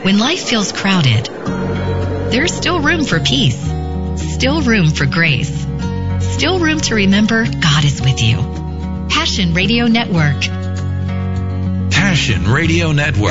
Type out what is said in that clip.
When life feels crowded, there's still room for peace, still room for grace, still room to remember God is with you. Passion Radio Network. Passion Radio Network.